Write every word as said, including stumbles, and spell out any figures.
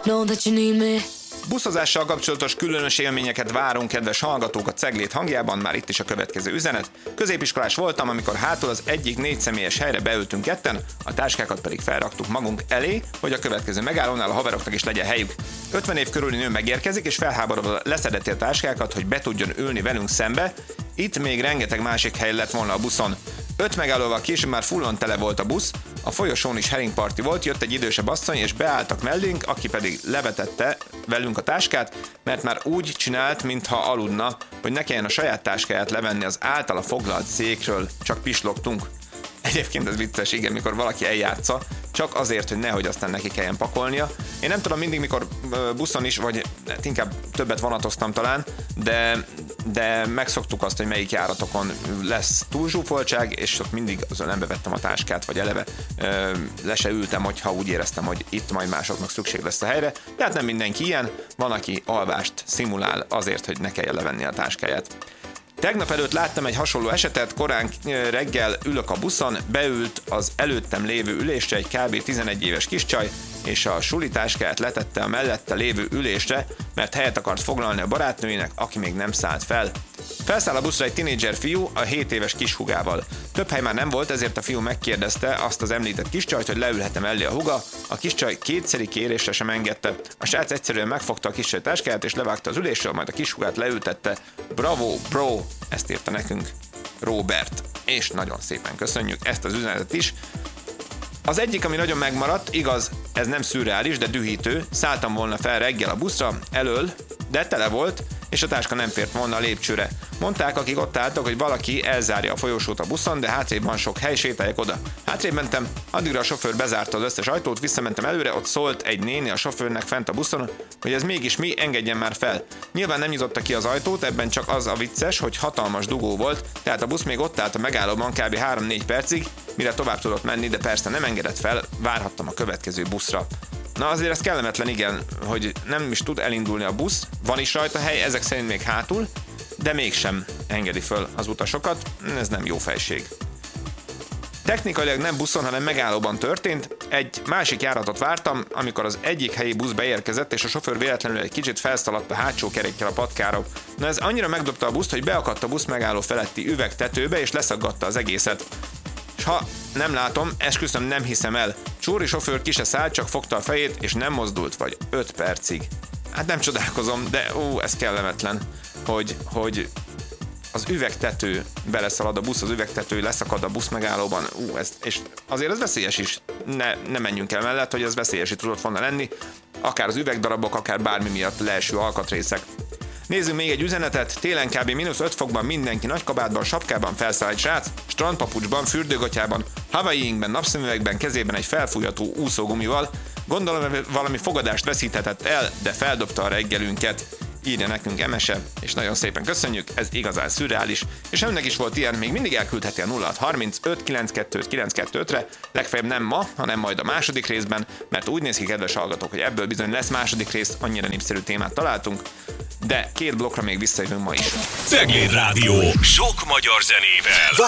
know that you need me. Buszozással kapcsolatos különös élményeket várunk, kedves hallgatók, a Ceglét hangjában. Már itt is a következő üzenet. Középiskolás voltam, amikor hátul az egyik négy személyes helyre beültünk ketten, a táskákat pedig felraktuk magunk elé, hogy a következő megállónál a haveroknak is legyen helyük. ötven év körüli nő megérkezik, és felháborodva leszedeti a táskákat, hogy be tudjon ülni velünk szembe. Itt még rengeteg másik hely lett volna a buszon. Öt megállóval később már fullon tele volt a busz, a folyosón is heringparti volt, jött egy idősebb asszony, és beálltak mellénk, aki pedig levetette velünk a táskát, mert már úgy csinált, mintha aludna, hogy ne kelljen a saját táskáját levenni az általa foglalt székről, csak pislogtunk. Egyébként ez vicces, igen, mikor valaki eljátsza, csak azért, hogy nehogy aztán neki kelljen pakolnia. Én nem tudom mindig, mikor buszon is, vagy inkább többet vonatoztam talán, de, de megszoktuk azt, hogy melyik járatokon lesz túlzsúfoltság, és ott mindig azon nem bevettem a táskát, vagy eleve ö, le se ültem, hogyha úgy éreztem, hogy itt majd másoknak szükség lesz a helyre. De hát nem mindenki ilyen, van, aki alvást szimulál azért, hogy ne kelljen levenni a táskáját. Tegnap előtt láttam egy hasonló esetet, korán reggel ülök a buszon, beült az előttem lévő ülésre egy kb. tizenegy éves kiscsaj, és a suli táskáját letette a mellette lévő ülésre, mert helyet akart foglalni a barátnőinek, aki még nem szállt fel. Felszáll a buszra egy tinédzser fiú a hét éves kishugával. Több hely már nem volt, ezért a fiú megkérdezte azt az említett kiscsajt, hogy leülhet-e mellé a huga. A kiscsaj kétszeri kérésre sem engedte. A srác egyszerűen megfogta a kiscsaj táskáját és levágta az ülésről, majd a kishugát leültette. Bravo, bro! Ezt írta nekünk Robert. És nagyon szépen köszönjük ezt az üzenetet is. Az egyik, ami nagyon megmaradt, igaz, ez nem szürreális, de dühítő. Szálltam volna fel reggel a buszra, elől, de tele volt, és a táska nem fért volna a lépcsőre. Mondták, akik ott álltak, hogy valaki elzárja a folyosót a buszon, de hátrébb van sok hely, sétáljak oda. Hátrébb mentem, addigra a sofőr bezárta az összes ajtót, visszamentem előre, ott szólt egy néni a sofőrnek fent a buszon, hogy ez mégis mi, engedjen már fel. Nyilván nem nyitotta ki az ajtót, ebben csak az a vicces, hogy hatalmas dugó volt, tehát a busz még ott állt a megállóban kb. három-négy percig, mire tovább tudott menni, de persze nem engedett fel, várhattam a következő buszra. Na azért ez kellemetlen, igen, hogy nem is tud elindulni a busz, van is rajta hely, ezek szerint még hátul, de mégsem engedi föl az utasokat, ez nem jó fejség. Technikailag nem buszon, hanem megállóban történt, egy másik járatot vártam, amikor az egyik helyi busz beérkezett, és a sofőr véletlenül egy kicsit felszaladt a hátsó kerékkel a patkára. Na ez annyira megdobta a buszt, hogy beakadt a busz megálló feletti üvegtetőbe, és leszaggatta az egészet. És ha nem látom, esküszöm, nem hiszem el. Csóri sofőr ki se szállt, csak fogta a fejét, és nem mozdult vagy öt percig. Hát nem csodálkozom, de ó, ez kellemetlen, hogy, hogy az üvegtető beleszalad a busz, az üvegtető leszakad a busz megállóban, ú, ez, és azért ez veszélyes is. Ne, ne menjünk el mellett, hogy ez veszélyes is tudott volna lenni, akár az üvegdarabok, akár bármi miatt leeső alkatrészek. Nézzünk még egy üzenetet, télen kb. mínusz öt fokban mindenki nagykabátban, sapkában felszáll egy srác, strandpapucsban, fürdőgatyában, Hawaii-inkben, napszemüvegben, kezében egy felfújható úszógumival. Gondolom, valami fogadást veszíthetett el, de feldobta a reggelünket. Írja nekünk Emese, és nagyon szépen köszönjük, ez igazán szürreális, és ha önnek is volt ilyen, még mindig elküldheti a nulla hat harmincöt kilencvenkettő kilencvenkettőre, legfeljebb nem ma, hanem majd a második részben, mert úgy néz ki, kedves hallgatók, hogy ebből bizony lesz második rész, annyira népszerű témát találtunk, de két blokkra még visszajövünk ma is. Cegléd Rádió, sok magyar zenével.